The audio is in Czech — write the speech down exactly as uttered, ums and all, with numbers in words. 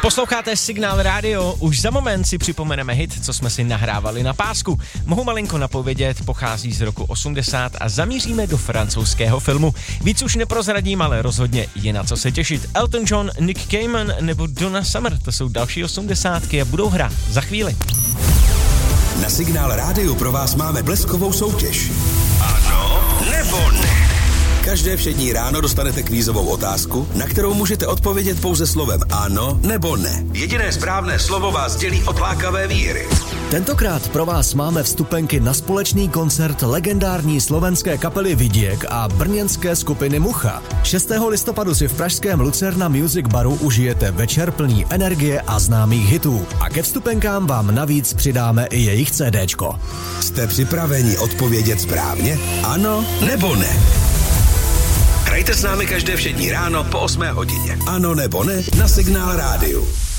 Posloucháte Signál Radio, už za moment si připomeneme hit, co jsme si nahrávali na pásku. Mohu malinko napovědět, pochází z roku osmdesát a zamíříme do francouzského filmu. Víc už neprozradím, ale rozhodně je na co se těšit. Elton John, Nick Cayman nebo Donna Summer, to jsou další osmdesátky a budou hrát za chvíli. Na Signál Rádiu pro vás máme bleskovou soutěž. Ano nebo ne? Každé všední ráno dostanete kvízovou otázku, na kterou můžete odpovědět pouze slovem ano nebo ne. Jediné správné slovo vás dělí od lákavé výhry. Tentokrát pro vás máme vstupenky na společný koncert legendární slovenské kapely Vidiek a brněnské skupiny Mucha. šestého listopadu si v pražském Lucerna Music Baru užijete večer plný energie a známých hitů. A ke vstupenkám vám navíc přidáme i jejich CDčko. Jste připraveni odpovědět správně? Ano nebo ne? Hrajte s námi každé všední ráno po osmé hodině. Ano nebo ne na Signál Rádiu.